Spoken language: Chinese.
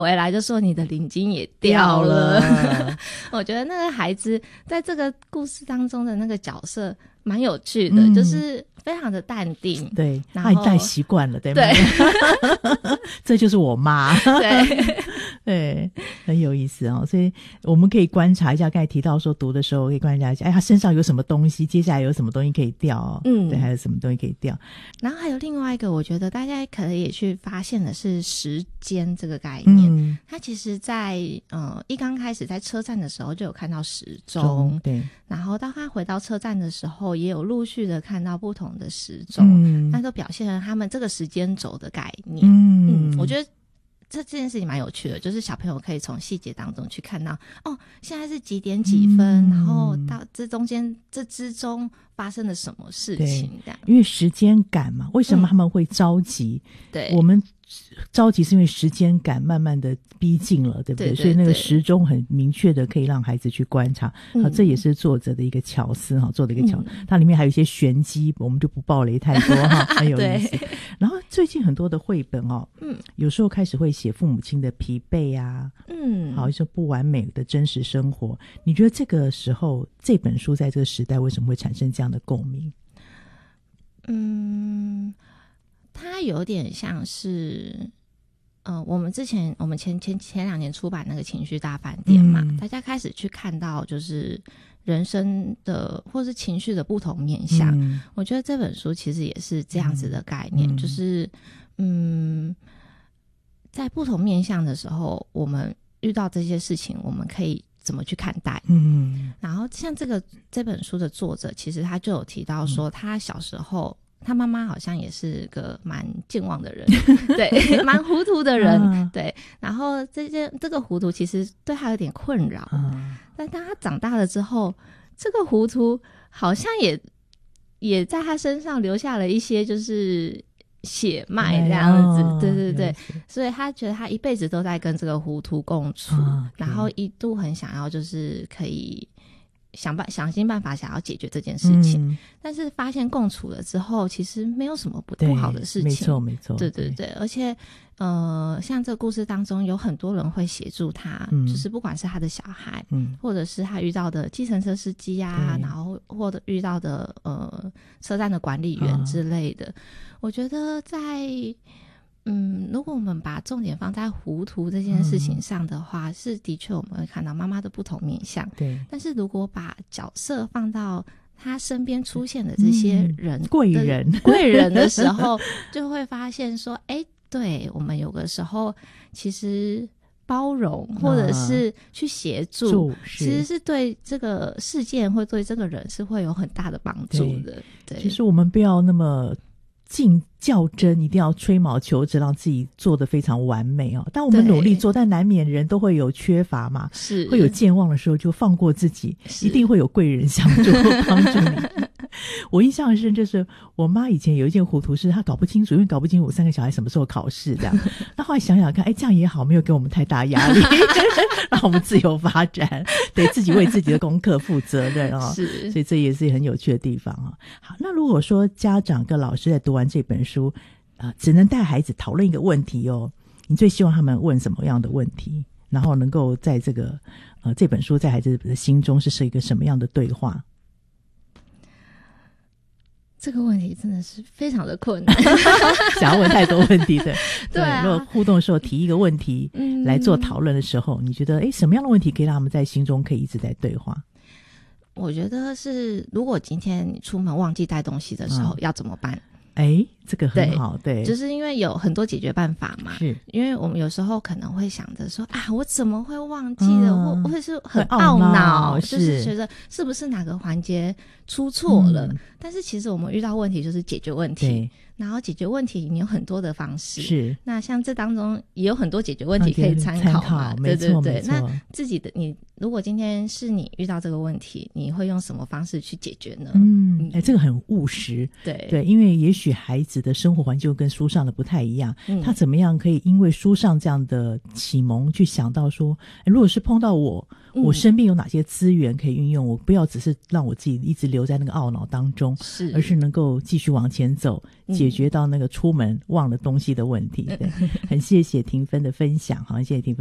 回来就说你的领巾也掉了我觉得那个孩子在这个故事当中的那个角色蛮有趣的，就是非常的淡定， 对，他已经习惯了，对吗？ 对这就是我妈对对，很有意思哦。所以我们可以观察一下，刚才提到说读的时候可以观察一下，他身上有什么东西，接下来有什么东西可以掉哦，对，还有什么东西可以掉。 然后还有另外一个我觉得大家可以去发现的是时间这个概念，他其实在一刚开始在车站的时候就有看到时钟，对，然后当他回到车站的时候也有陆续的看到不同的时钟，那都表现了他们这个时间轴的概念。我觉得这件事情蛮有趣的，就是小朋友可以从细节当中去看到现在是几点几分，然后到这中间这之中发生了什么事情这样。 因为时间感嘛，为什么他们会着急？对，我们着急是因为时间感慢慢的逼近了，对不 对？所以那个时钟很明确的可以让孩子去观察，这也是作者的一个巧思做的一个巧，它里面还有一些玄机，我们就不爆雷太多很有意思。然后最近很多的绘本有时候开始会写父母亲的疲惫啊，好一些不完美的真实生活。你觉得这个时候这本书在这个时代为什么会产生这样的共鸣？ 它有点像是我们前2年出版那个情绪大饭店嘛，大家开始去看到就是人生的或是情绪的不同面向，我觉得这本书其实也是这样子的概念，就是在不同面向的时候我们遇到这些事情我们可以怎么去看待。然后像这本书的作者其实他就有提到说他小时候他妈妈好像也是个蛮健忘的人对，蛮糊涂的人对，然后这个糊涂其实对他有点困扰但当他长大了之后，这个糊涂好像也在他身上留下了一些就是血脉这样子对对对，所以他觉得他一辈子都在跟这个糊涂共处然后一度很想要就是可以想尽办法想要解决这件事情但是发现共处了之后其实没有什么不好的事情，没错没错，对对对，而且像这个故事当中有很多人会协助他就是不管是他的小孩或者是他遇到的计程车司机啊然后或者遇到的车站的管理员之类的我觉得在如果我们把重点放在糊涂这件事情上的话是的确我们会看到妈妈的不同面向，对，但是如果把角色放到他身边出现的这些人贵人的时候就会发现说对，我们有个时候其实包容或者是去协助其实是对这个事件或对这个人是会有很大的帮助的。对，其实我们不要那么较真，一定要吹毛求疵让自己做得非常完美但我们努力做，但难免人都会有缺乏嘛，是会有健忘的时候，就放过自己，一定会有贵人相助帮助你我印象很深，就是我妈以前有一件糊涂事，她搞不清楚，因为搞不清楚我3个小孩什么时候考试这样那后来想想看这样也好，没有给我们太大压力让我们自由发展，对自己为自己的功课负责任是，所以这也是很有趣的地方好，那如果说家长跟老师在读完这本书只能带孩子讨论一个问题你最希望他们问什么样的问题，然后能够在这个这本书在孩子的心中是一个什么样的对话？ 这个问题真的是非常的困难想要问太多问题的对如果互动的时候提一个问题来做讨论的时候你觉得什么样的问题可以让他们在心中可以一直在对话？ 我觉得是如果今天你出门忘记带东西的时候要怎么办？ 这个很好， 对， 就是因为有很多解决办法嘛，是因为我们有时候可能会想着说我怎么会忘记了或者是很懊恼就是觉得是不是哪个环节出错了但是其实我们遇到问题就是解决问题，然后解决问题你有很多的方式，是那像这当中也有很多解决问题可以参考嘛，对对对，那自己的你如果今天是你遇到这个问题你会用什么方式去解决呢？这个很务实，对对，因为也许孩子子的生活环境跟书上的不太一样，他怎么样可以因为书上这样的启蒙去想到说，如果是碰到我身边有哪些资源可以运用，我不要只是让我自己一直留在那个懊恼当中，而是能够继续往前走，解决到那个出门忘了东西的问题。对，很谢谢庭芬的分享，好，谢谢庭芬。